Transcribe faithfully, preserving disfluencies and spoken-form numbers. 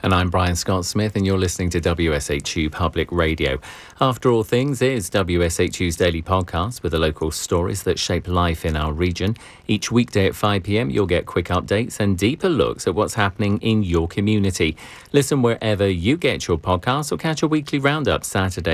And I'm Brian Scott Smith, and you're listening to W S H U Public Radio. After All Things is W S H U's daily podcast with the local stories that shape life in our region. Each weekday at five p m, you'll get quick updates and deeper looks at what's happening in your community. Listen wherever you get your podcasts or catch a weekly roundup Saturday